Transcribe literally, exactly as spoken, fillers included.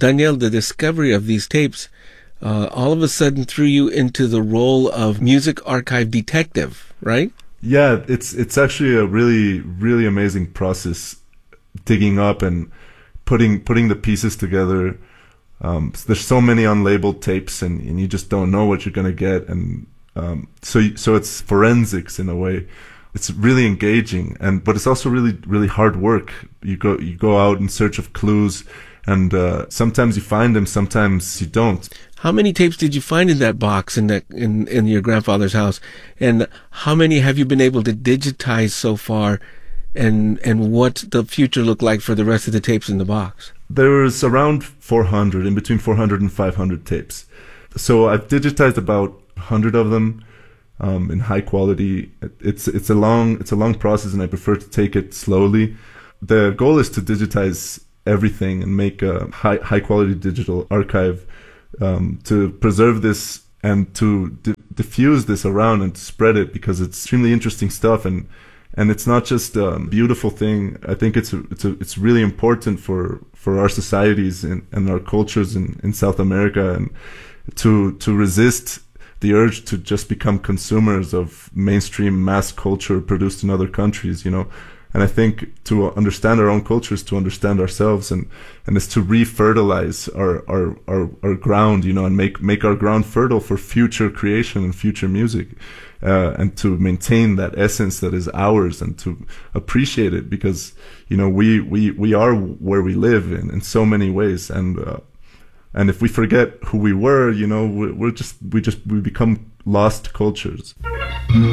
Daniel, the discovery of these tapes uh, all of a sudden threw you into the role of music archive detective, right? Yeah, it's it's actually a really, really amazing process, digging up and putting putting the pieces together. Um, there's so many unlabeled tapes, and, and you just don't know what you're gonna get, and um, so so it's forensics in a way. It's really engaging, and but it's also really really hard work. You go you go out in search of clues, and uh, sometimes you find them, sometimes you don't. How many tapes did you find in that box in that in in your grandfather's house, and how many have you been able to digitize so far, and and what the future look like for the rest of the tapes in the box? There's around four hundred, in between four hundred and five hundred tapes. So I've digitized about one hundred of them. Um, in high quality. It's it's a long it's a long process, and I prefer to take it slowly. The goal is to digitize everything and make a high high quality digital archive, um, to preserve this and to di- diffuse this around and to spread it, because it's extremely interesting stuff, and and it's not just a beautiful thing. I think it's a, it's a, it's really important for for our societies and, and our cultures in, in South America, and to to resist the urge to just become consumers of mainstream mass culture produced in other countries, you know. And I think to understand our own cultures, to understand ourselves, and and is to re-fertilize our, our, our, our ground, you know, and make, make our ground fertile for future creation and future music, uh, and to maintain that essence that is ours, and to appreciate it, because, you know, we, we, we are where we live in, in so many ways. And, uh, And if we forget who we were, you know, we're just we just we become lost cultures.